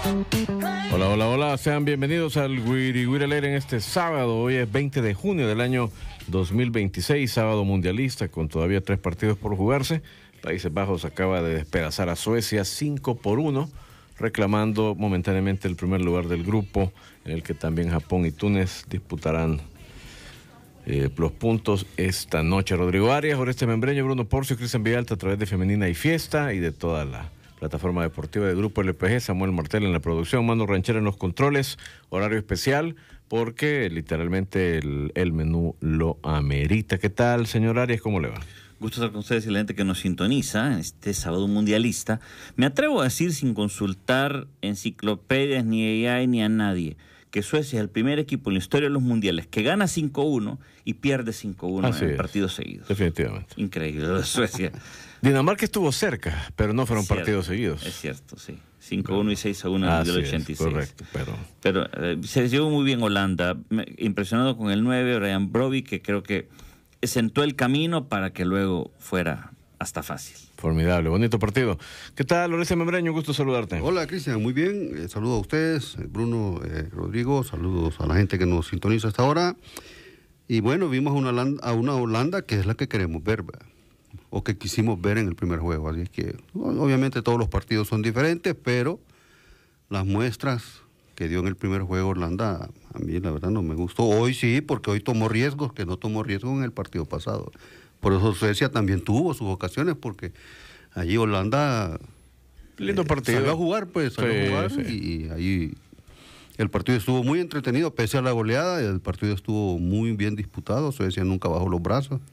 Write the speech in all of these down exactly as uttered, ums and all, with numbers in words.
Hola, hola, hola, sean bienvenidos al Wiri Wiri Alegre en este sábado. Hoy es veinte de junio del año dos mil veintiséis, sábado mundialista con todavía tres partidos por jugarse. Países Bajos acaba de despedazar a Suecia cinco por uno, reclamando momentáneamente el primer lugar del grupo, en el que también Japón y Túnez disputarán eh, los puntos esta noche. Rodrigo Arias, Oreste Membreño, Bruno Porcio, Cristian Villalta a través de Femenina y Fiesta y de toda la plataforma deportiva de Grupo L P G, Samuel Martel en la producción, Mano Ranchera en los controles, horario especial, porque literalmente el, el menú lo amerita. ¿Qué tal, señor Arias? ¿Cómo le va? Gusto estar con ustedes y la gente que nos sintoniza en este sábado mundialista. Me atrevo a decir, sin consultar enciclopedias, ni A I, ni a nadie, que Suecia es el primer equipo en la historia de los mundiales que gana cinco uno y pierde cinco uno Así en es, partidos seguidos. Definitivamente. Increíble, lo de Suecia. Dinamarca estuvo cerca, pero no fueron Es cierto, partidos seguidos. Es cierto, sí. cinco uno y seis a uno en el Mundial ochenta y seis. Correcto, pero... Pero eh, se llevó muy bien Holanda. Me, impresionado con el nueve, Brian Brobbey, que creo que sentó el camino para que luego fuera hasta fácil. Formidable, bonito partido. ¿Qué tal, Lorenzo Membreño? Un gusto saludarte. Hola, Cristian, muy bien. Eh, saludo a ustedes, Bruno, eh, Rodrigo, saludos a la gente que nos sintoniza hasta ahora. Y bueno, vimos a una Holanda, a una Holanda que es la que queremos ver, ¿verdad? O que quisimos ver en el primer juego. Así es que, obviamente, todos los partidos son diferentes, pero las muestras que dio en el primer juego Holanda, a mí la verdad no me gustó. Hoy sí, porque hoy tomó riesgos que no tomó riesgos en el partido pasado. Por eso Suecia también tuvo sus ocasiones, porque allí Holanda lindo partido. Eh, salió a jugar, pues, salió sí, a jugar sí. y ahí el partido estuvo muy entretenido, pese a la goleada, el partido estuvo muy bien disputado, Suecia nunca bajó los brazos.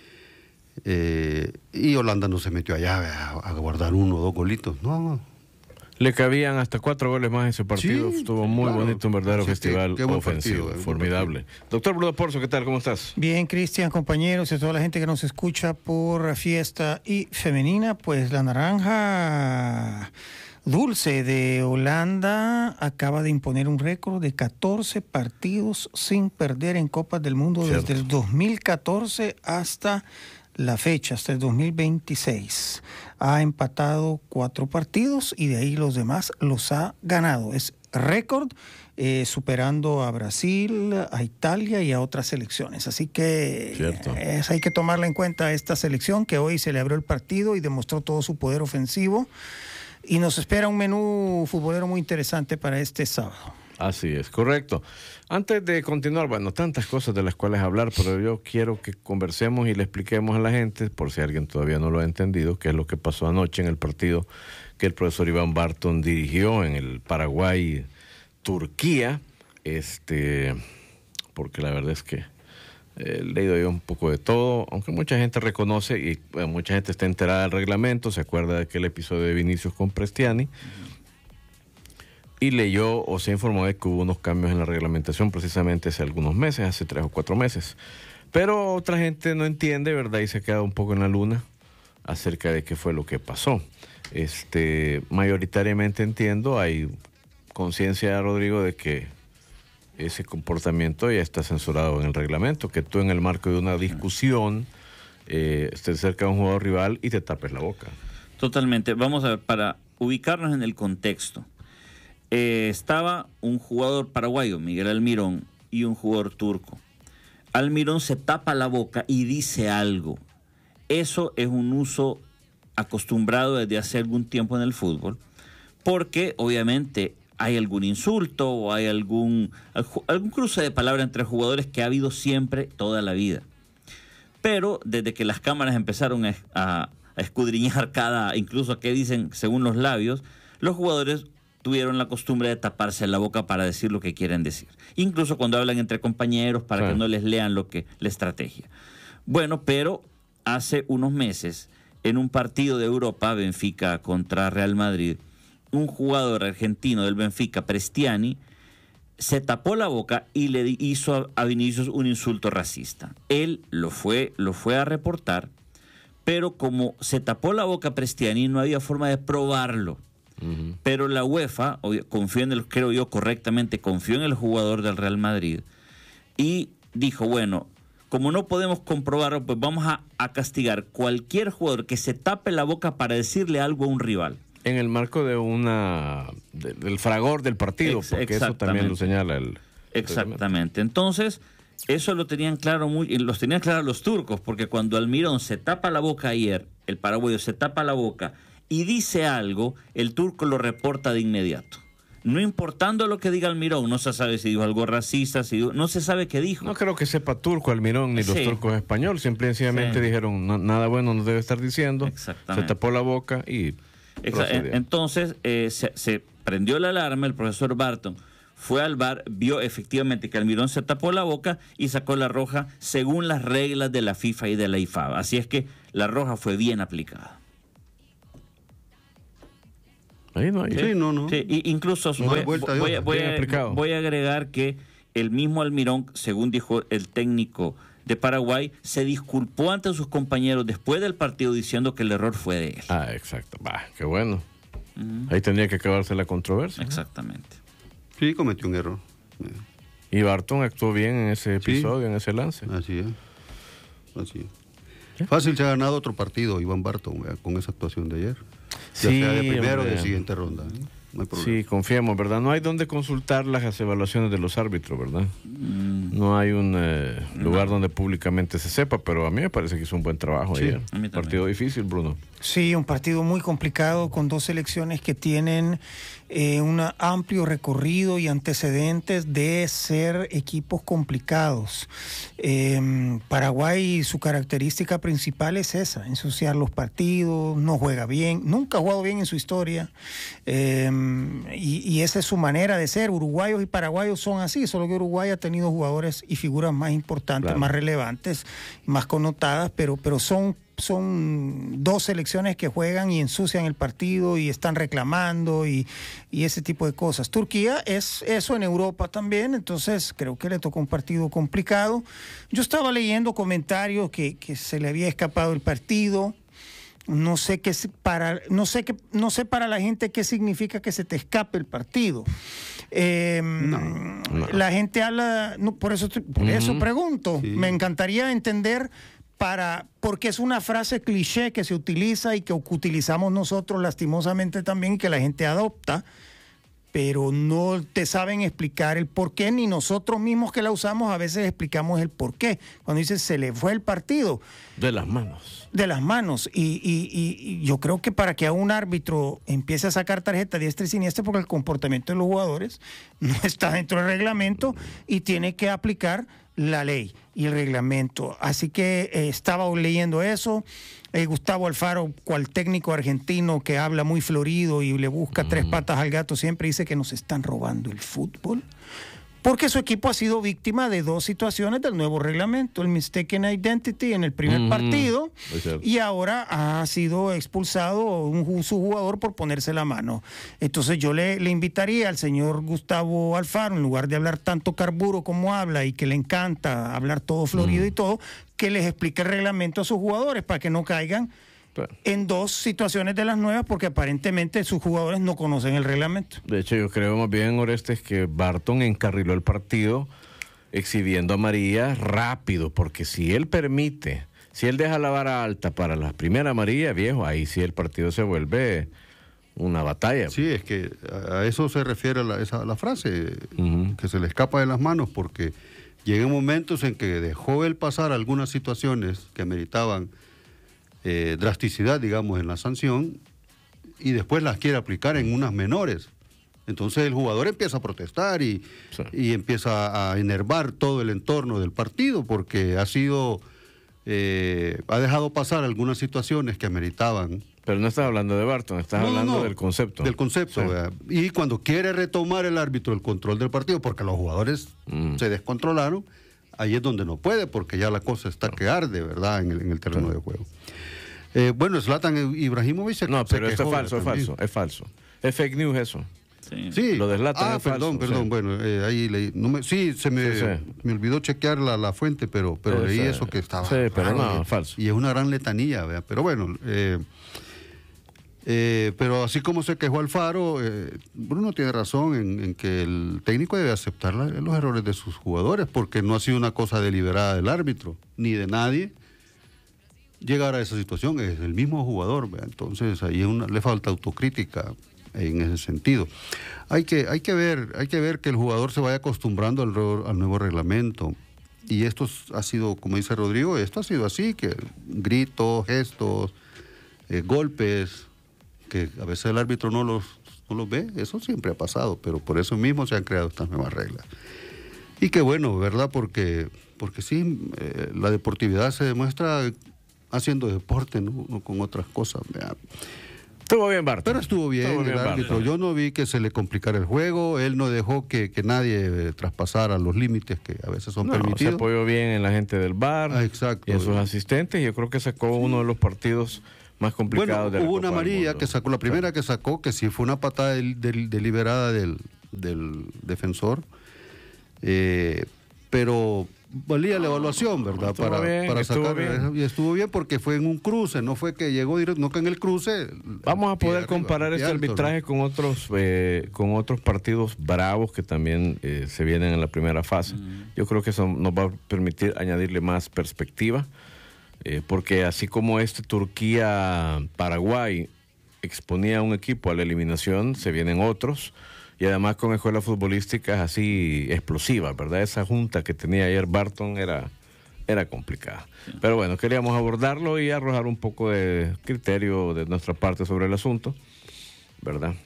Eh, y Holanda no se metió allá a, a guardar uno o dos golitos, no, no. Le cabían hasta cuatro goles más en ese partido. Sí, estuvo muy claro. bonito, un verdadero Así que, festival qué buen ofensivo, partido, eh, formidable. Doctor Bruno Porcio, ¿qué tal? ¿Cómo estás? Bien, Cristian, compañeros y a toda la gente que nos escucha por Fiesta y Femenina, pues la naranja dulce de Holanda acaba de imponer un récord de catorce partidos sin perder en Copas del Mundo. Cierto. Desde el dos mil catorce hasta la fecha, hasta el dos mil veintiséis. Ha empatado cuatro partidos y de ahí los demás los ha ganado. Es récord, eh, superando a Brasil, a Italia y a otras selecciones. Así que es, hay que tomarla en cuenta esta selección que hoy se le abrió el partido y demostró todo su poder ofensivo. Y nos espera un menú futbolero muy interesante para este sábado. Así es, correcto. Antes de continuar, bueno, tantas cosas de las cuales hablar, pero yo quiero que conversemos y le expliquemos a la gente, por si alguien todavía no lo ha entendido, qué es lo que pasó anoche en el partido que el profesor Iván Barton dirigió en el Paraguay-Turquía, este, porque la verdad es que he eh, leído yo un poco de todo, aunque mucha gente reconoce y bueno, mucha gente está enterada del reglamento, se acuerda de aquel episodio de Vinicius con Prestiani, y leyó o se informó de que hubo unos cambios en la reglamentación precisamente hace algunos meses, hace tres o cuatro meses. Pero otra gente no entiende, ¿verdad? Y se queda un poco en la luna acerca de qué fue lo que pasó. Este, mayoritariamente entiendo, hay conciencia, Rodrigo, de que ese comportamiento ya está censurado en el reglamento, que tú en el marco de una discusión eh, estés cerca de un jugador rival y te tapes la boca. Totalmente. Vamos a ver, para ubicarnos en el contexto. Eh, estaba un jugador paraguayo, Miguel Almirón, y un jugador turco. Almirón se tapa la boca y dice algo. Eso es un uso acostumbrado desde hace algún tiempo en el fútbol, porque obviamente hay algún insulto o hay algún, algún cruce de palabras entre jugadores que ha habido siempre, toda la vida. Pero desde que las cámaras empezaron a, a, a escudriñar cada, incluso qué dicen según los labios, los jugadores tuvieron la costumbre de taparse la boca para decir lo que quieren decir. Incluso cuando hablan entre compañeros para sí. que no les lean lo que la estrategia. Bueno, pero hace unos meses, en un partido de Europa, Benfica contra Real Madrid, un jugador argentino del Benfica, Prestiani, se tapó la boca y le hizo a Vinicius un insulto racista. Él lo fue, lo fue a reportar, pero como se tapó la boca Prestiani, no había forma de probarlo. Uh-huh. Pero la UEFA confió en el, creo yo correctamente, confió en el jugador del Real Madrid y dijo, bueno, como no podemos comprobarlo, pues vamos a, a castigar cualquier jugador que se tape la boca para decirle algo a un rival. En el marco de una de, del fragor del partido, Ex- porque eso también lo señala el... Exactamente. Entonces, eso lo tenían claro muy, y los tenían claro los turcos, porque cuando Almirón se tapa la boca ayer, el paraguayo se tapa la boca y dice algo, el turco lo reporta de inmediato. No importando lo que diga Almirón, no se sabe si dijo algo racista, si dijo, no se sabe qué dijo. No creo que sepa turco Almirón ni los Sí. turcos español, simple y sencillamente Sí. dijeron "No- nada bueno nos debe estar diciendo", Exactamente. se tapó la boca y Exa- procedió. Entonces eh, se, se prendió la alarma, el profesor Barton fue al bar, vio efectivamente que Almirón se tapó la boca y sacó la roja según las reglas de la FIFA y de la I F A B. Así es que la roja fue bien aplicada. Ahí no hay. Sí, no, no. Sí, y incluso No voy, hay vuelta de voy a- hoja. voy Bien a- aplicado. voy a agregar que el mismo Almirón, según dijo el técnico de Paraguay, se disculpó ante sus compañeros después del partido diciendo que el error fue de él. Ah, exacto. Bah, qué bueno. Ahí tendría que acabarse la controversia. Exactamente. Sí, cometió un error. Y Barton actuó bien en ese Sí. episodio, en ese lance. Así es. Así es. Fácil se ha ganado otro partido, Iván Barton, vea, con esa actuación de ayer. Ya Sí, sea de primero o hombre. de siguiente ronda. ¿eh? No hay problema. Sí, confiemos, ¿verdad? No hay donde consultar las evaluaciones de los árbitros, ¿verdad? No hay un eh, lugar donde públicamente se sepa, pero a mí me parece que hizo un buen trabajo Sí, ayer. a mí también. Partido difícil, Bruno. Sí, un partido muy complicado con dos selecciones que tienen eh, un amplio recorrido y antecedentes de ser equipos complicados. Eh, Paraguay, su característica principal es esa, ensuciar los partidos, no juega bien, nunca ha jugado bien en su historia, eh, y, y esa es su manera de ser. Uruguayos y paraguayos son así, solo que Uruguay ha tenido jugadores y figuras más importantes, Claro. más relevantes, más connotadas, pero, pero son son dos selecciones que juegan y ensucian el partido y están reclamando y, y ese tipo de cosas. Turquía es eso en Europa también, entonces creo que le tocó un partido complicado. Yo estaba leyendo comentarios que, que se le había escapado el partido. No sé qué es para, no sé qué, no sé para la gente qué significa que se te escape el partido. Eh, No, no. La gente habla, no, por eso, por eso Ujú. pregunto. Sí. Me encantaría entender para, porque es una frase cliché que se utiliza y que utilizamos nosotros lastimosamente también y que la gente adopta, pero no te saben explicar el por qué, ni nosotros mismos que la usamos a veces explicamos el por qué. Cuando dices se le fue el partido De las manos. de las manos, y, y- y- y yo creo que para que a un árbitro empiece a sacar tarjeta diestra y siniestra, porque el comportamiento de los jugadores no está dentro del reglamento y tiene que aplicar la ley y el reglamento. Así que eh, estaba leyendo eso. Eh, Gustavo Alfaro, cual técnico argentino que habla muy florido y le busca tres patas al gato, siempre dice que nos están robando el fútbol. Porque su equipo ha sido víctima de dos situaciones del nuevo reglamento, el mistaken identity en el primer Ujú. partido Es cierto. y ahora ha sido expulsado un, ju- su jugador por ponerse la mano. Entonces yo le, le invitaría al señor Gustavo Alfaro, en lugar de hablar tanto carburo como habla y que le encanta hablar todo florido y todo, que les explique el reglamento a sus jugadores para que no caigan Claro. en dos situaciones de las nuevas, porque aparentemente sus jugadores no conocen el reglamento. De hecho, yo creo más bien, Orestes, que Barton encarriló el partido exhibiendo a María rápido, porque si él permite, si él deja la vara alta para la primera amarilla, viejo, ahí sí el partido se vuelve una batalla. Sí, es que a a eso se refiere la, esa, la frase, Ujú. que se le escapa de las manos, porque llegan momentos en que dejó él pasar algunas situaciones que meritaban eh, drasticidad, digamos, en la sanción, y después las quiere aplicar en unas menores. Entonces el jugador empieza a protestar y, Sí. y empieza a enervar todo el entorno del partido, porque ha sido, eh, ha dejado pasar algunas situaciones que ameritaban. Pero no estás hablando de Barton, estás No, no, hablando no, del concepto. Del concepto, Sí. ¿verdad? Y cuando quiere retomar el árbitro el control del partido, porque los jugadores Mm. se descontrolaron, ahí es donde no puede, porque ya la cosa está que arde, ¿verdad?, en el, en el terreno de juego. Eh, bueno, Zlatan Ibrahimovic se No, se pero esto es quejó falso, es también. falso, es falso. Es fake news eso. Sí. Sí. Lo de Zlatan ah, es perdón, falso, perdón, sí. bueno, eh, ahí leí. No me, sí, se me, Sí, sí. me olvidó chequear la, la fuente, pero, pero Sí, leí sí. eso que estaba. Sí, pero raro, no, y- falso. Y es una gran letanía, ¿verdad? Pero bueno, eh, eh, pero así como se quejó Alfaro, eh, Bruno tiene razón en, en que el técnico debe aceptar la- los errores de sus jugadores, porque no ha sido una cosa deliberada del árbitro, ni de nadie. llegar a esa situación, es el mismo jugador, ¿verdad? Entonces ahí es una, le falta autocrítica en ese sentido. Hay que, hay que ver, hay que ver que el jugador se vaya acostumbrando al, al nuevo reglamento. Y esto ha sido, como dice Rodrigo, esto ha sido así, que gritos, gestos, eh, golpes, que a veces el árbitro no los, no los ve, eso siempre ha pasado, pero por eso mismo se han creado estas nuevas reglas. Y qué bueno, ¿verdad? Porque, porque sí, eh, la deportividad se demuestra haciendo deporte, no, no con otras cosas, ¿verdad? Estuvo bien, Bart. Pero estuvo bien, estuvo bien el árbitro. Barton. Yo no vi que se le complicara el juego. Él no dejó que, que nadie eh, traspasara los límites que a veces son No, permitidos. se apoyó bien en la gente del V A R Ah, exacto. y en sus asistentes. Yo creo que sacó uno de los partidos más complicados Bueno, de la hubo una Copa del amarilla Mundo. que sacó, la primera que sacó, que sí fue una patada del, del- deliberada del, del defensor. Eh, pero valía la evaluación, ¿verdad? Estuvo para bien, para estuvo sacar. bien. Y estuvo bien porque fue en un cruce, no fue que llegó directo, no que en el cruce. Vamos a pie poder arriba, comparar pie este alto, ¿no? arbitraje con otros eh, con otros partidos bravos que también eh, se vienen en la primera fase. Yo creo que eso nos va a permitir añadirle más perspectiva, eh, porque así como este Turquía-Paraguay exponía a un equipo a la eliminación, se vienen otros. Y además con escuelas futbolísticas así explosivas, ¿verdad? Esa junta que tenía ayer Barton era, era complicada. Sí. Pero bueno, queríamos abordarlo y arrojar un poco de criterio de nuestra parte sobre el asunto, ¿verdad?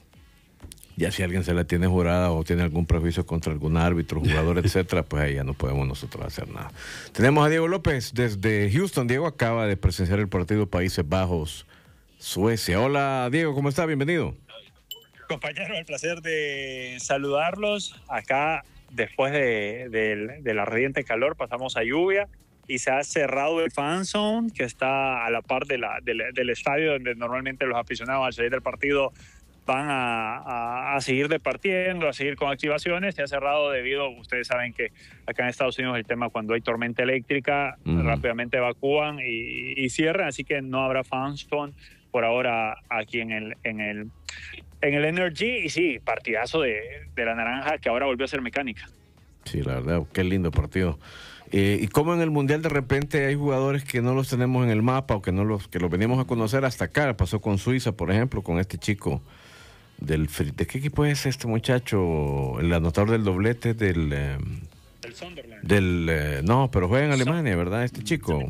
Ya si alguien se la tiene jurada o tiene algún prejuicio contra algún árbitro, jugador, etcétera, pues ahí ya no podemos nosotros hacer nada. Tenemos a Diego López desde Houston. Diego acaba de presenciar el partido Países Bajos-Suecia. Hola, Diego, ¿cómo está? Bienvenido. Compañero, el placer de saludarlos. Acá, después de, de, de la ardiente calor, pasamos a lluvia y se ha cerrado el fan zone, que está a la par de la, de la, del estadio donde normalmente los aficionados al salir del partido van a, a, a seguir departiendo, a seguir con activaciones. Se ha cerrado debido, ustedes saben que acá en Estados Unidos el tema cuando hay tormenta eléctrica, mm. rápidamente evacúan y, y cierran, así que no habrá fan zone por ahora aquí en el, en el En el Energy. Y sí, partidazo de, de la naranja que ahora volvió a ser mecánica. Sí, la verdad, qué lindo partido. Eh, y como en el Mundial de repente hay jugadores que no los tenemos en el mapa o que no los que los venimos a conocer hasta acá. Pasó con Suiza, por ejemplo, con este chico del... ¿De qué equipo es este muchacho? El anotador del doblete del... Eh, del Sunderland. Del, eh, no, pero juega en Alemania, ¿verdad? Este chico.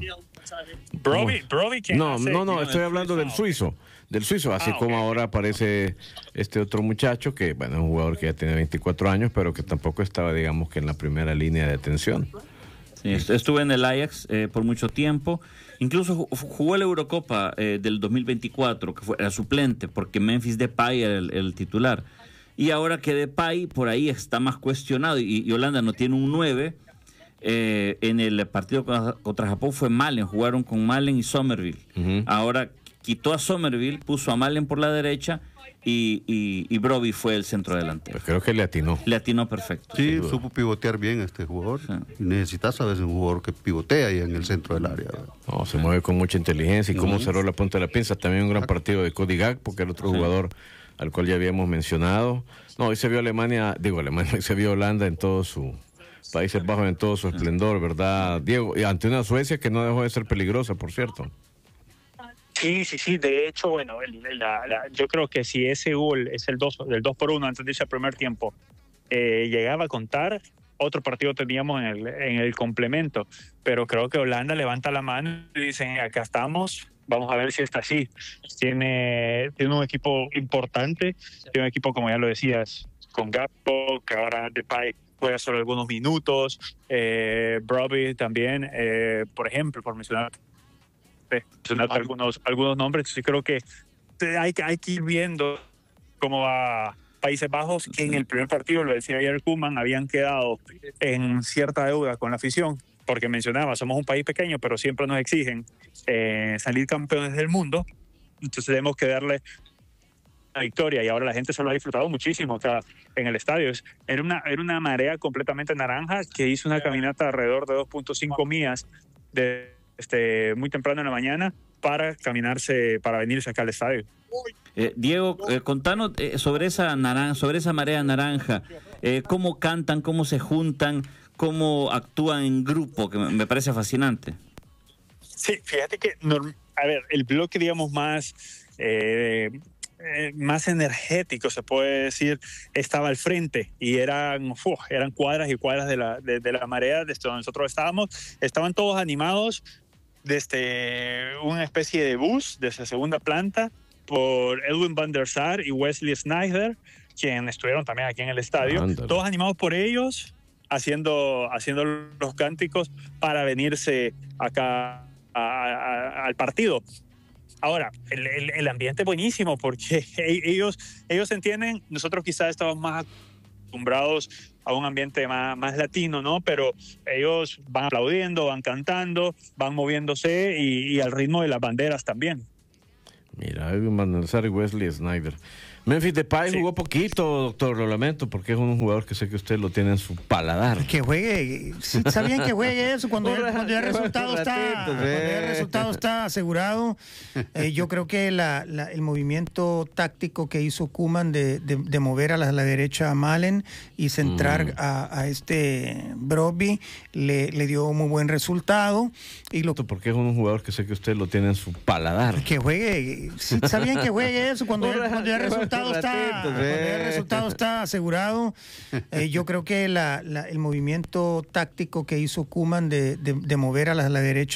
Brody, Brody, ¿quién No, hace? no, no, estoy hablando del suizo. Del suizo, así ah, como okay. Ahora aparece este otro muchacho que, bueno, es un jugador que ya tiene veinticuatro años, pero que tampoco estaba, digamos, que en la primera línea de atención. Sí, estuve en el Ajax eh, por mucho tiempo. Incluso jugó la Eurocopa eh, del dos mil veinticuatro, que fue era suplente, porque Memphis Depay era el, el titular. Y ahora que Depay por ahí está más cuestionado y, y Holanda no tiene un nueve, eh, en el partido contra, contra Japón fue Malen, jugaron con Malen y Somerville. Uh-huh. Ahora quitó a Somerville, puso a Malen por la derecha y, y, y Broby fue el centro delantero. Pues creo que le atinó. Le atinó perfecto. Sí, supo pivotear bien a este jugador. Sí. Y necesitas a veces un jugador que pivotea ahí en el centro del área. No, se mueve con mucha inteligencia y cómo uh-huh. cerró la punta de la pinza. También un gran partido de Cody Gakpo, que era otro sí. jugador al cual ya habíamos mencionado. No, hoy se vio Alemania, digo Alemania, hoy se vio Holanda en todo su... Países Bajos en todo su esplendor, ¿verdad, Diego? Y ante una Suecia que no dejó de ser peligrosa, por cierto. Sí, sí, sí. De hecho, bueno, el, la, la, yo creo que si ese gol es el dos, del dos por uno antes de ese primer tiempo, eh, llegaba a contar, otro partido teníamos en el, en el complemento. Pero creo que Holanda levanta la mano y dicen, acá estamos, vamos a ver si está así. Tiene, tiene un equipo importante, tiene un equipo, como ya lo decías, con Gakpo, que ahora Depay juega solo algunos minutos, eh, Broby también, eh, por ejemplo, por mencionar mencionar algunos, algunos nombres. Yo creo que hay, hay que ir viendo cómo va Países Bajos, que en el primer partido, lo decía ayer Koeman, habían quedado en cierta deuda con la afición, porque mencionaba, somos un país pequeño, pero siempre nos exigen eh, salir campeones del mundo, entonces tenemos que darle la victoria, y ahora la gente se lo ha disfrutado muchísimo acá en el estadio. Era una, era una marea completamente naranja que hizo una caminata alrededor de dos punto cinco millas de Este, muy temprano en la mañana para caminarse, para venirse acá al estadio. Eh, Diego, eh, contanos eh, sobre esa naranja, sobre esa marea naranja, eh, cómo cantan, cómo se juntan, cómo actúan en grupo, que me parece fascinante. Sí, fíjate que, norm- a ver, el bloque, digamos, más, eh, eh, más energético, se puede decir, estaba al frente y eran, uf, eran cuadras y cuadras de la, de, de la marea desde donde nosotros estábamos. Estaban todos animados desde una especie de bus, desde segunda planta, por Edwin van der Sar y Wesley Sneijder, quienes estuvieron también aquí en el estadio. Ándale. Todos animados por ellos, haciendo, haciendo los cánticos para venirse acá a, a, al partido. Ahora, el, el, el ambiente es buenísimo porque ellos, ellos entienden, nosotros quizás estamos más acostumbrados a un ambiente más, más latino, ¿no? Pero ellos van aplaudiendo, van cantando, van moviéndose y, y al ritmo de las banderas también. Mira, Edwin van der Sar y Wesley Sneijder. Memphis Depay Sí. jugó poquito, doctor, lo lamento, porque es un jugador que sé que usted lo tiene en su paladar. Que juegue, sí, está bien que juegue eso cuando, ya, cuando ya el resultado está, cuando ya el resultado está asegurado. Eh, yo creo que la, la, el movimiento táctico que hizo Koeman de, de, de mover a la, a la derecha a Malen y centrar mm. a, a este Brobbey le, le dio muy buen resultado. Y lo, porque es un jugador que sé que usted lo tiene en su paladar. Que juegue, sí, está bien que juegue eso cuando ya, cuando ya el resultado está, cuando ya el resultado está asegurado. Eh, yo creo que la, la, el movimiento táctico que hizo Koeman de, de, de mover a la, a la derecha